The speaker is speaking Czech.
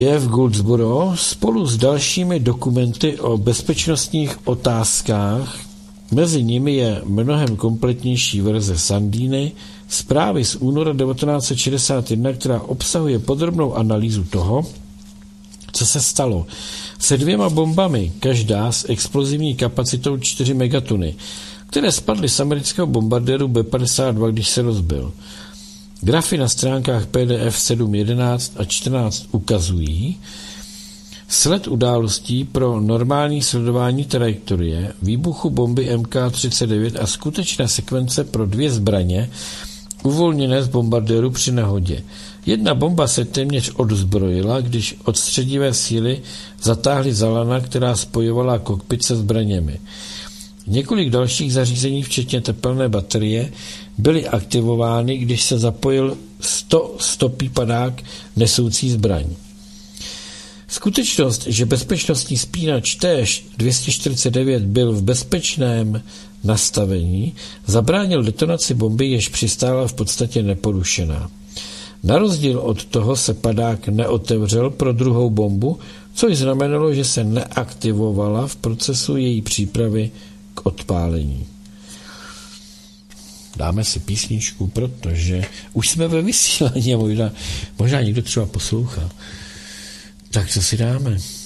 v Goldsboro spolu s dalšími dokumenty o bezpečnostních otázkách, mezi nimi je mnohem kompletnější verze Sandiny, zprávy z února 1961, která obsahuje podrobnou analýzu toho, co se stalo se 2 bombami, každá s explozivní kapacitou 4 megatuny, které spadly z amerického bombardéru B-52, když se rozbil. Grafy na stránkách PDF 7, 11 a 14 ukazují sled událostí pro normální sledování trajektorie, výbuchu bomby MK-39 a skutečné sekvence pro 2 zbraně uvolněné z bombardéru při nehodě. Jedna bomba se téměř odzbrojila, když odstředivé síly zatáhly za lana, která spojovala kokpit se zbraněmi. Několik dalších zařízení, včetně tepelné baterie, byly aktivovány, když se zapojil 100 padák nesoucí zbraň. Skutečnost, že bezpečnostní spínač T-249 byl v bezpečném nastavení, zabránil detonaci bomby, jež přistála v podstatě neporušená. Na rozdíl od toho se padák neotevřel pro druhou bombu, což znamenalo, že se neaktivovala v procesu její přípravy k odpálení. Dáme si písničku, protože už jsme ve vysílání a možná někdo třeba poslouchá. Tak co si dáme?